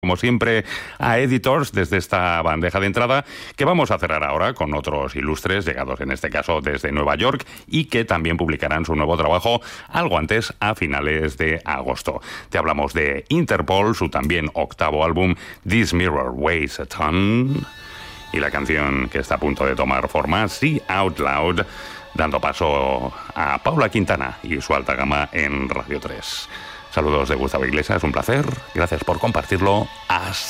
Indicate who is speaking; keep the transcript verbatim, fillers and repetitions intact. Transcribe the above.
Speaker 1: Como siempre, a Editors desde esta bandeja de entrada que vamos a cerrar ahora con otros ilustres llegados en este caso desde Nueva York y que también publicarán su nuevo trabajo algo antes, a finales de agosto. Te hablamos de Interpol, su también octavo álbum This Mirror Weighs a Ton, y la canción que está a punto de tomar forma, See Out Loud, dando paso a Paula Quintana y su alta gama en Radio tres. Saludos de Gustavo Iglesias, un placer. Gracias por compartirlo. Hasta